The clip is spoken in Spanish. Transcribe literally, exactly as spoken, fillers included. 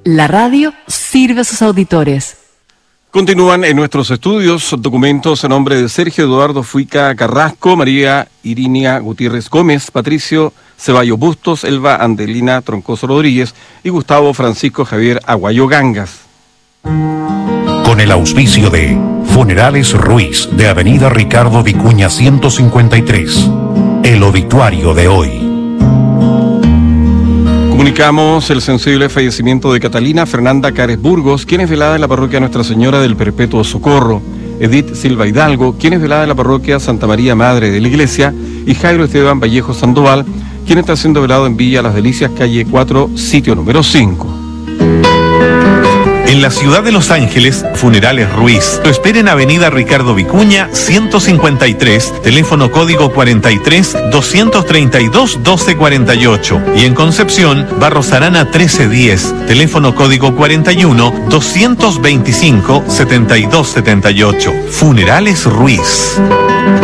La radio sirve a sus auditores. Continúan en nuestros estudios documentos a nombre de Sergio Eduardo Fuica Carrasco, María Irinia Gutiérrez Gómez, Patricio Ceballos Bustos, Elba Andelina Troncoso Rodríguez y Gustavo Francisco Javier Aguayo Gangas. Con el auspicio de Funerales Ruiz, de Avenida Ricardo Vicuña ciento cincuenta y tres. El obituario de hoy. Comunicamos el sensible fallecimiento de Catalina Fernanda Cares Burgos, quien es velada en la parroquia Nuestra Señora del Perpetuo Socorro, Edith Silva Hidalgo, quien es velada en la parroquia Santa María Madre de la Iglesia, y Jairo Esteban Vallejo Sandoval, quien está siendo velado en Villa Las Delicias, calle cuatro, sitio número cinco. En la ciudad de Los Ángeles, Funerales Ruiz. Lo espera en Avenida Ricardo Vicuña, ciento cincuenta y tres, teléfono código cuarenta y tres, doscientos treinta y dos, doce cuarenta y ocho. Y en Concepción, Barros Arana trece diez, teléfono código cuarenta y uno, doscientos veinticinco, setenta y dos setenta y ocho. Funerales Ruiz.